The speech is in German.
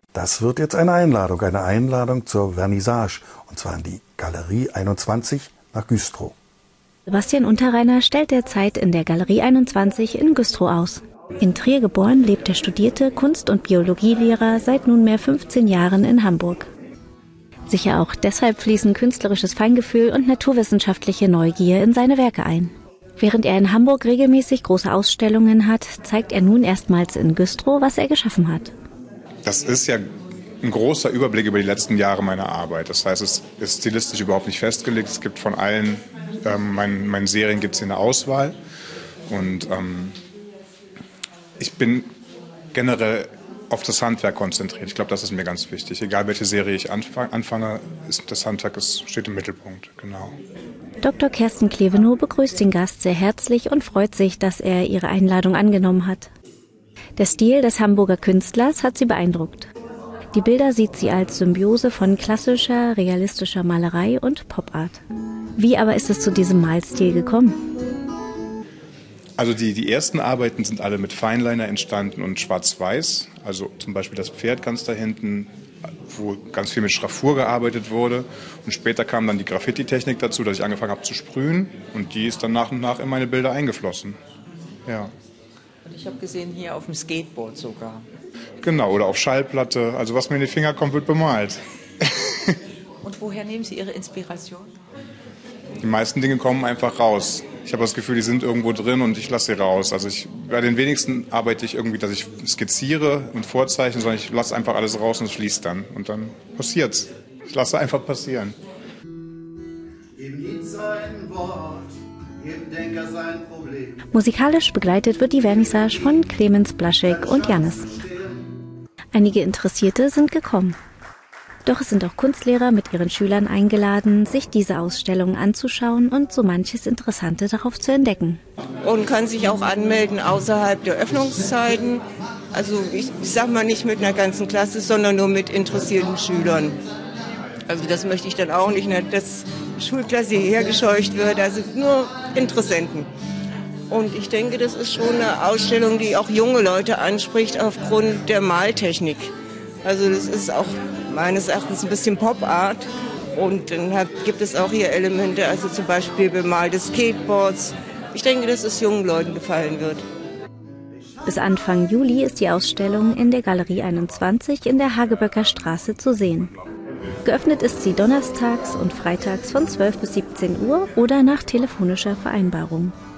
Das wird jetzt eine Einladung zur Vernissage, und zwar in die Galerie 21 nach Güstrow. Sebastian Unterreiner stellt derzeit in der Galerie 21 in Güstrow aus. In Trier geboren, lebt der studierte Kunst- und Biologielehrer seit nunmehr 15 Jahren in Hamburg. Sicher auch deshalb fließen künstlerisches Feingefühl und naturwissenschaftliche Neugier in seine Werke ein. Während er in Hamburg regelmäßig große Ausstellungen hat, zeigt er nun erstmals in Güstrow, was er geschaffen hat. Das ist ja ein großer Überblick über die letzten Jahre meiner Arbeit. Das heißt, es ist stilistisch überhaupt nicht festgelegt. Es gibt von allen meinen Serien gibt es eine Auswahl. Und ich bin generell auf das Handwerk konzentriert. Ich glaube, das ist mir ganz wichtig. Egal, welche Serie ich anfange, das Handwerk steht im Mittelpunkt. Genau. Dr. Kerstin Klevenow begrüßt den Gast sehr herzlich und freut sich, dass er ihre Einladung angenommen hat. Der Stil des Hamburger Künstlers hat sie beeindruckt. Die Bilder sieht sie als Symbiose von klassischer, realistischer Malerei und Pop-Art. Wie aber ist es zu diesem Malstil gekommen? Also die ersten Arbeiten sind alle mit Fineliner entstanden und schwarz-weiß. Also zum Beispiel das Pferd ganz da hinten, wo ganz viel mit Schraffur gearbeitet wurde. Und später kam dann die Graffiti-Technik dazu, dass ich angefangen habe zu sprühen. Und die ist dann nach und nach in meine Bilder eingeflossen. Ja. Und ich habe gesehen, hier auf dem Skateboard sogar. Genau, oder auf Schallplatte. Also was mir in die Finger kommt, wird bemalt. Und woher nehmen Sie Ihre Inspiration? Die meisten Dinge kommen einfach raus. Ich habe das Gefühl, die sind irgendwo drin und ich lasse sie raus. Also bei den wenigsten arbeite ich irgendwie, dass ich skizziere und vorzeichne, sondern ich lasse einfach alles raus und es fließt dann. Und dann passiert's. Ich lasse einfach passieren. Musikalisch begleitet wird die Vernissage von Clemens Blaschek und Jannis. Einige Interessierte sind gekommen. Doch es sind auch Kunstlehrer mit ihren Schülern eingeladen, sich diese Ausstellung anzuschauen und so manches Interessante darauf zu entdecken. Und kann sich auch anmelden außerhalb der Öffnungszeiten. Also ich sag mal nicht mit einer ganzen Klasse, sondern nur mit interessierten Schülern. Also das möchte ich dann auch nicht, dass Schulklasse hierher gescheucht wird, also nur Interessenten. Und ich denke, das ist schon eine Ausstellung, die auch junge Leute anspricht aufgrund der Maltechnik. Also das ist auch meines Erachtens ein bisschen Pop-Art und dann gibt es auch hier Elemente, also zum Beispiel bemalte Skateboards. Ich denke, dass es jungen Leuten gefallen wird. Bis Anfang Juli ist die Ausstellung in der Galerie 21 in der Hageböcker Straße zu sehen. Geöffnet ist sie donnerstags und freitags von 12 bis 17 Uhr oder nach telefonischer Vereinbarung.